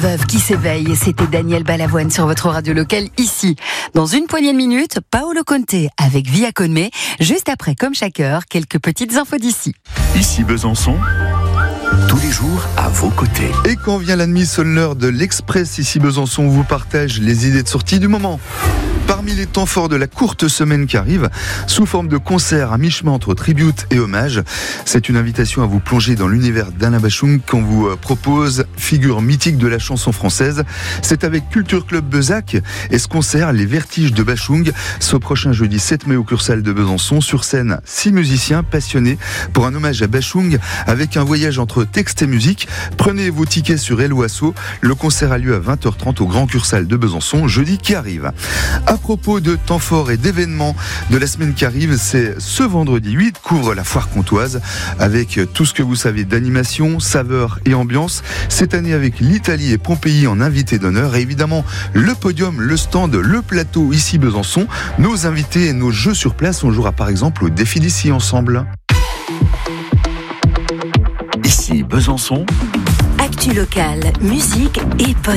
veuve qui s'éveille. C'était Daniel Balavoine sur votre radio locale ici. Dans une poignée de minutes, Paolo Conte avec Via Conme. Juste après, comme chaque heure, quelques petites infos d'ici. Ici Besançon, tous les jours à vos côtés. Et quand vient la demi-solenneur de l'Express ici Besançon, on vous partage les idées de sortie du moment. Parmi les temps forts de la courte semaine qui arrive, sous forme de concert à mi-chemin entre tribute et hommage, c'est une invitation à vous plonger dans l'univers d'Alain Bashung qu'on vous propose, figure mythique de la chanson française. C'est avec Culture Club Bezac et ce concert, Les Vertiges de Bashung, ce prochain jeudi 7 mai au Cursal de Besançon. Sur scène, 6 musiciens passionnés pour un hommage à Bashung avec un voyage entre texte et musique. Prenez vos tickets sur Helloasso. Le concert a lieu à 20h30 au Grand Cursal de Besançon, jeudi qui arrive. À propos de temps forts et d'événements de la semaine qui arrive, c'est ce vendredi 8 qu'ouvre la foire comtoise avec tout ce que vous savez d'animation, saveurs et ambiance. Cette année avec l'Italie et Pompéi en invité d'honneur et évidemment le podium, le stand, le plateau ici Besançon. Nos invités et nos jeux sur place, on jouera par exemple au défi d'ici ensemble. Ici Besançon. Actu locale, musique et bonne